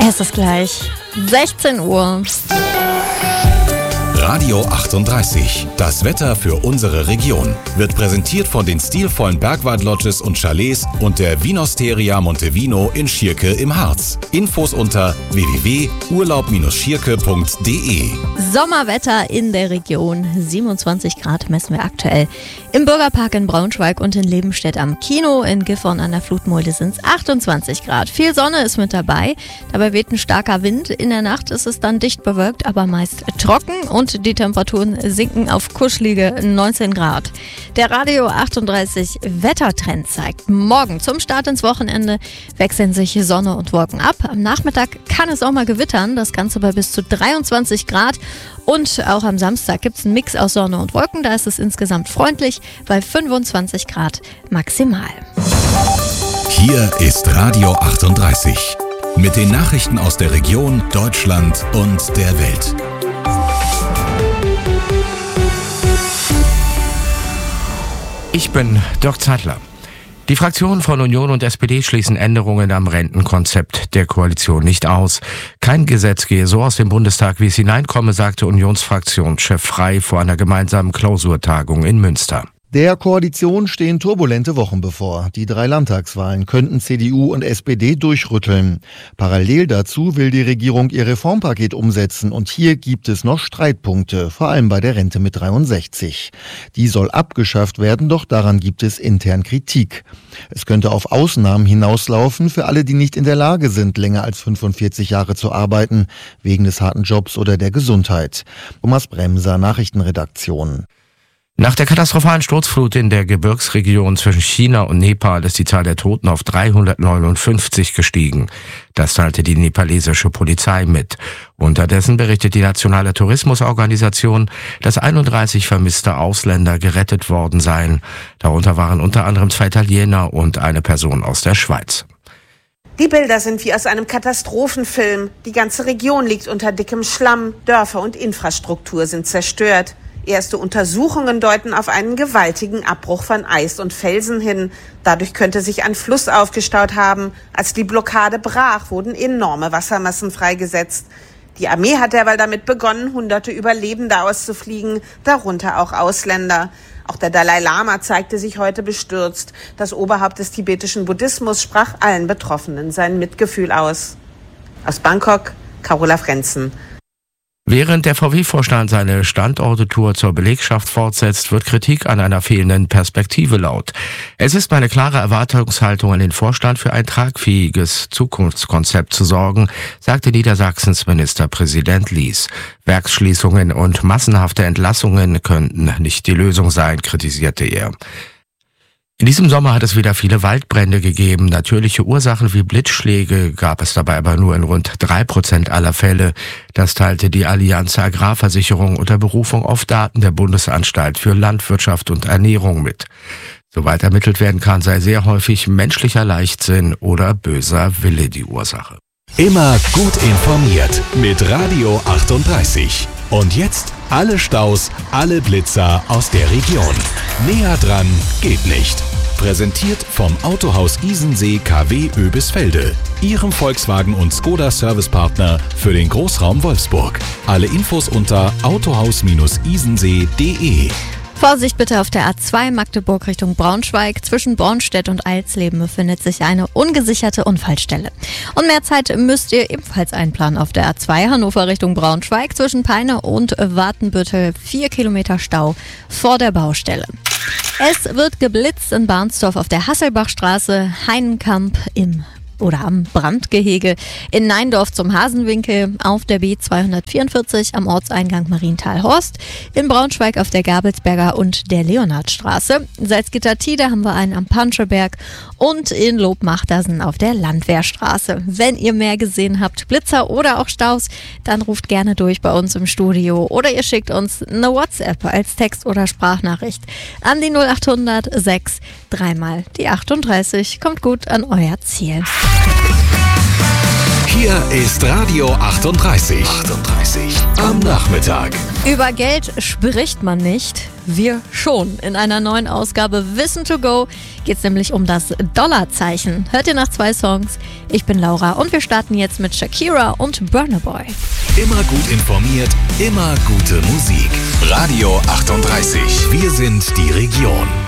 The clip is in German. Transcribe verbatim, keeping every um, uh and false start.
Es ist gleich sechzehn Uhr. Radio achtunddreißig. Das Wetter für unsere Region wird präsentiert von den stilvollen Bergwald-Lodges und Chalets und der Vinosteria Montevino in Schierke im Harz. Infos unter w w w punkt urlaub schierke punkt d e. Sommerwetter in der Region. siebenundzwanzig Grad messen wir aktuell im Bürgerpark in Braunschweig und in Lebenstedt am Kino. In Gifhorn an der Flutmulde sind es achtundzwanzig Grad. Viel Sonne ist mit dabei. Dabei weht ein starker Wind. In der Nacht ist es dann dicht bewölkt, aber meist trocken und die Temperaturen sinken auf kuschelige neunzehn Grad. Der Radio achtunddreißig Wettertrend zeigt, morgen zum Start ins Wochenende wechseln sich Sonne und Wolken ab. Am Nachmittag kann es auch mal gewittern, das Ganze bei bis zu dreiundzwanzig Grad. Und auch am Samstag gibt es einen Mix aus Sonne und Wolken. Da ist es insgesamt freundlich bei fünfundzwanzig Grad maximal. Hier ist Radio achtunddreißig mit den Nachrichten aus der Region, Deutschland und der Welt. Ich bin Dirk Zeitler. Die Fraktionen von Union und S P D schließen Änderungen am Rentenkonzept der Koalition nicht aus. Kein Gesetz gehe so aus dem Bundestag, wie es hineinkomme, sagte Unionsfraktionschef Frey vor einer gemeinsamen Klausurtagung in Münster. Der Koalition stehen turbulente Wochen bevor. Die drei Landtagswahlen könnten C D U und S P D durchrütteln. Parallel dazu will die Regierung ihr Reformpaket umsetzen und hier gibt es noch Streitpunkte, vor allem bei der Rente mit dreiundsechzig. Die soll abgeschafft werden, doch daran gibt es intern Kritik. Es könnte auf Ausnahmen hinauslaufen für alle, die nicht in der Lage sind, länger als fünfundvierzig Jahre zu arbeiten, wegen des harten Jobs oder der Gesundheit. Thomas Bremser, Nachrichtenredaktion. Nach der katastrophalen Sturzflut in der Gebirgsregion zwischen China und Nepal ist die Zahl der Toten auf dreihundertneunundfünfzig gestiegen. Das teilte die nepalesische Polizei mit. Unterdessen berichtet die Nationale Tourismusorganisation, dass einunddreißig vermisste Ausländer gerettet worden seien. Darunter waren unter anderem zwei Italiener und eine Person aus der Schweiz. Die Bilder sind wie aus einem Katastrophenfilm. Die ganze Region liegt unter dickem Schlamm. Dörfer und Infrastruktur sind zerstört. Erste Untersuchungen deuten auf einen gewaltigen Abbruch von Eis und Felsen hin. Dadurch könnte sich ein Fluss aufgestaut haben. Als die Blockade brach, wurden enorme Wassermassen freigesetzt. Die Armee hat derweil damit begonnen, hunderte Überlebende auszufliegen, darunter auch Ausländer. Auch der Dalai Lama zeigte sich heute bestürzt. Das Oberhaupt des tibetischen Buddhismus sprach allen Betroffenen sein Mitgefühl aus. Aus Bangkok, Carola Frenzen. Während der V W-Vorstand seine Standortetour zur Belegschaft fortsetzt, wird Kritik an einer fehlenden Perspektive laut. Es ist meine klare Erwartungshaltung an den Vorstand, für ein tragfähiges Zukunftskonzept zu sorgen, sagte Niedersachsens Ministerpräsident Lies. Werksschließungen und massenhafte Entlassungen könnten nicht die Lösung sein, kritisierte er. In diesem Sommer hat es wieder viele Waldbrände gegeben. Natürliche Ursachen wie Blitzschläge gab es dabei aber nur in rund drei Prozent aller Fälle. Das teilte die Allianz Agrarversicherung unter Berufung auf Daten der Bundesanstalt für Landwirtschaft und Ernährung mit. Soweit ermittelt werden kann, sei sehr häufig menschlicher Leichtsinn oder böser Wille die Ursache. Immer gut informiert mit Radio achtunddreißig. Und jetzt alle Staus, alle Blitzer aus der Region. Näher dran geht nicht. Präsentiert vom Autohaus Isensee K W Oebisfelde, Ihrem Volkswagen und Skoda Servicepartner für den Großraum Wolfsburg. Alle Infos unter autohaus isensee punkt d e. Vorsicht bitte auf der A zwei Magdeburg Richtung Braunschweig. Zwischen Bornstedt und Alsleben befindet sich eine ungesicherte Unfallstelle. Und mehr Zeit müsst ihr ebenfalls einplanen auf der A zwei Hannover Richtung Braunschweig. Zwischen Peine und Watenbüttel vier Kilometer Stau vor der Baustelle. Es wird geblitzt in Barnsdorf auf der Hasselbachstraße, Heinenkamp im oder am Brandgehege, in Neindorf zum Hasenwinkel, auf der B zweihundertvierundvierzig am Ortseingang Marienthal-Horst, in Braunschweig auf der Gabelsberger und der Leonhardstraße, Salzgitter-Tide haben wir einen am Panscheberg und in Lobmachtersen auf der Landwehrstraße. Wenn ihr mehr gesehen habt, Blitzer oder auch Staus, dann ruft gerne durch bei uns im Studio oder ihr schickt uns eine WhatsApp als Text- oder Sprachnachricht an die null achthundert sechs dreimal die achtunddreißig. Kommt gut an euer Ziel. Hier ist Radio achtunddreißig. achtunddreißig am Nachmittag. Über Geld spricht man nicht, wir schon. In einer neuen Ausgabe Wissen to go geht es nämlich um das Dollarzeichen. Hört ihr nach zwei Songs? Ich bin Laura und wir starten jetzt mit Shakira und Burna Boy. Immer gut informiert, immer gute Musik. Radio achtunddreißig. Wir sind die Region.